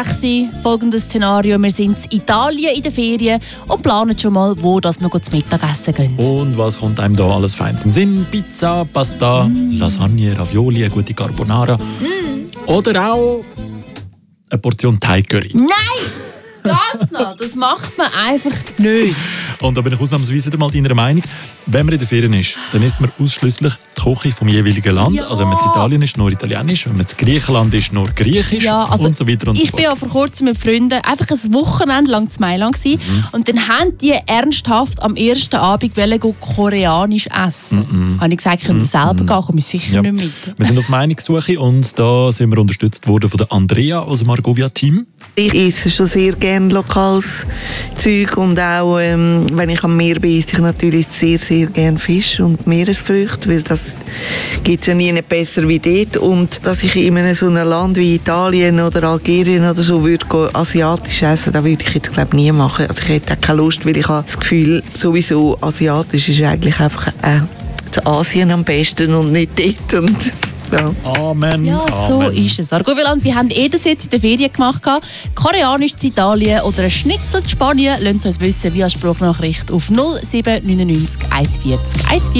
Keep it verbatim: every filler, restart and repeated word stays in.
sechs Uhr, folgendes Szenario. Wir sind in Italien in den Ferien und planen schon mal, wo dass wir zum Mittagessen gehen. Und was kommt einem da alles feins in den Sinn? Pizza, Pasta, mm. Lasagne, Ravioli, eine gute Carbonara. Mm. Oder auch eine Portion Thai-Curry. Nein! Das noch, das macht man einfach nicht. Und da bin ich ausnahmsweise wieder mal deiner Meinung. Wenn man in den Ferien ist, dann isst man ausschliesslich die Küche vom jeweiligen Land. Ja. Also wenn man in Italien ist, nur Italienisch. Wenn man in Griechenland ist, nur Griechisch. Ja, also und so weiter und so ich fort. Ich war ja vor kurzem mit Freunden einfach ein Wochenende lang in Mailand gewesen. Mhm. Und dann haben die ernsthaft am ersten Abend Koreanisch essen. Mhm. Habe ich gesagt, ich könnte mhm. selber gehen, komme ich sicher ja. nicht mit. Wir sind auf Meinungssuche und da sind wir unterstützt worden von der Andrea aus dem Argovia-Team. Ich esse schon sehr gerne lokales Zeug und auch, ähm, wenn ich am Meer bin, esse ich natürlich sehr, sehr gerne Fisch und Meeresfrüchte, weil das gibt es ja nie besser wie dort. Und dass ich in einem so einem Land wie Italien oder Algerien oder so würde asiatisch essen, das würde ich jetzt glaube nie machen. Also ich hätte auch keine Lust, weil ich habe das Gefühl, sowieso asiatisch ist eigentlich einfach äh, zu Asien am besten und nicht dort. Und ja. Amen. Ja, so Amen. ist es. Argovia-Land, wir haben eh das jetzt in der Ferien gemacht. Koreanisch in Italien oder ein Schnitzel in Spanien. Lasst uns wissen via Sprachnachricht auf null sieben neun neun eins vier eins vier.